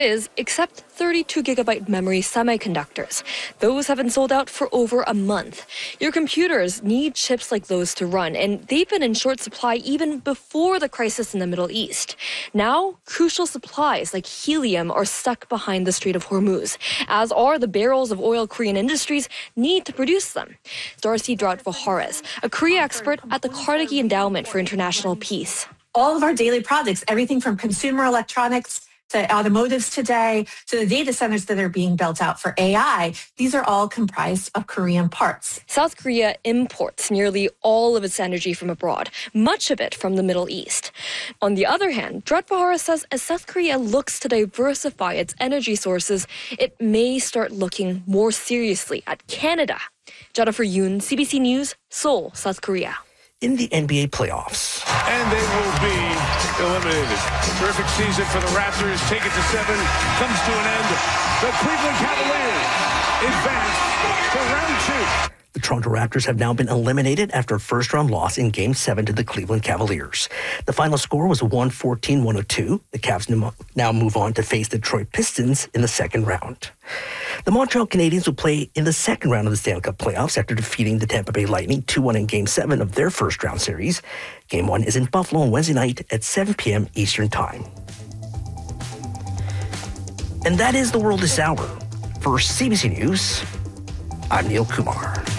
except 32-gigabyte memory semiconductors. Those have been sold out for over a month. Your computers need chips like those to run, and they've been in short supply even before the crisis in the Middle East. Now, crucial supplies like helium are stuck behind the Strait of Hormuz, as are the barrels of oil Korean industries need to produce them. Darcy Drought-Vaharas, a Korea expert at the Carnegie Endowment for International Peace. All of our daily products, everything from consumer electronics to automotives today, to the data centers that are being built out for AI, these are all comprised of Korean parts. South Korea imports nearly all of its energy from abroad, much of it from the Middle East. On the other hand, Drought-Vaharas says as South Korea looks to diversify its energy sources, it may start looking more seriously at Canada. Jennifer Yoon, CBC News, Seoul, South Korea. In the NBA playoffs. And they will be eliminated. Terrific season for the Raptors. Take it to 7. Comes to an end. The Cleveland Cavaliers advance to round 2. The Toronto Raptors have now been eliminated after a first-round loss in Game 7 to the Cleveland Cavaliers. The final score was 114-102. The Cavs now move on to face the Detroit Pistons in the second round. The Montreal Canadiens will play in the second round of the Stanley Cup playoffs after defeating the Tampa Bay Lightning 2-1 in Game 7 of their first-round series. Game 1 is in Buffalo on Wednesday night at 7 p.m. Eastern Time. And that is the world this hour. For CBC News, I'm Neil Kumar.